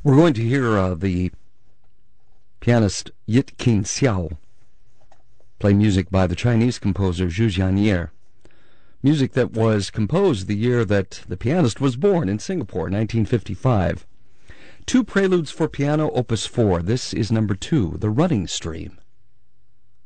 We're going to hear the pianist Yit King Xiao play music by the Chinese composer Zhu Jian'er. Music that was composed the year that the pianist was born in Singapore, 1955. Two preludes for piano, opus 4. This is number 2, The Running Stream.